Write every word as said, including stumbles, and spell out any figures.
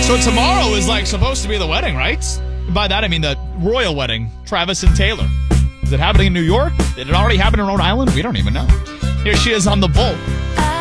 So tomorrow is like supposed to be the wedding, right? And by that I mean the royal wedding, Travis and Taylor. Is it happening in New York? Did it already happen in Rhode Island? We don't even know. Here she is on The Bull.